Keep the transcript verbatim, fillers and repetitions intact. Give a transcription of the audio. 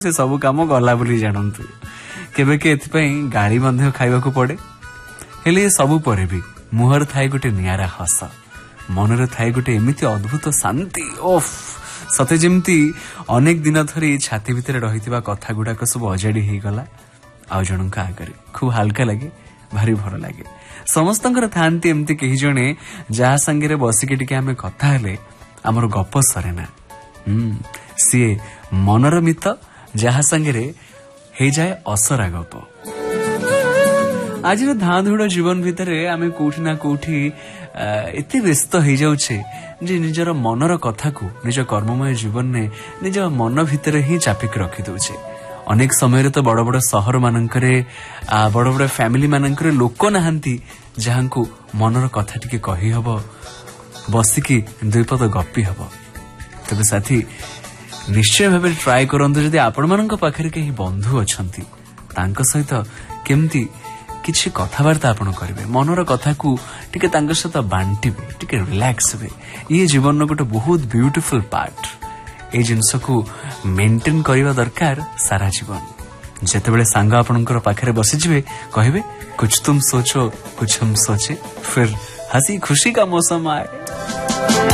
से सब काम गला बोली जानतु केबे के एथिपई गाली मध्य खाइबाकू पड़े हेले सबु परे भी मुहर थाए गोटे नियारा हस मनरे थाए गोटे एमिति अद्भुत शांति ओफ सते जेमती अनेक दिन धरी छाती भितर रहितिबा कथा गुडाक सब अजाड़ी हे गला आ जनक आगरे खूब हल्का लगे भारी भल लगे समस्तंकर थांती एमती केही जणे जहा संगे बसिके टिके आमे कथा हेले हमर गप सरे ना हम्म सी मनर मित जहा संगे हे जाए असरा गप आज धाधुड़ जीवन भितर आमे कोठी ना कोठी एते व्यस्त हो जाउछे जे निजर मनर कथा को निज कर्ममय जीवन ने निज मन भितर ही चापिक रखी दउछे अनेक समय तो बड़ बड़ सहर मानकरे बड़ बड़ फैमिली मानकरे लोक नाहंती जहां को मनर कथा टिके कही हबो बसिकी दुईपद गपी हबो तबे साथी निश्चय भाव ट्राए करंतु जदि आपण मानक पाखरे केही बंधु अछंती तांक सहित केमती किछि कथावार्ता आपण करिवे मनर कथा को टिके तांक सहित बांटिबे टिके रिलैक्स हेबे ये जीवन नो गोटे बहुत ब्यूटीफुल पार्ट ए जिनस को मेंटेन करिवा दरकार सारा जीवन जेतेबेले सांग आपणकर पाखरे बसि जिवे कहिबे कुछ तुम सोचो कुछ हम सोचे फिर हंसी खुशी का मौसम आए।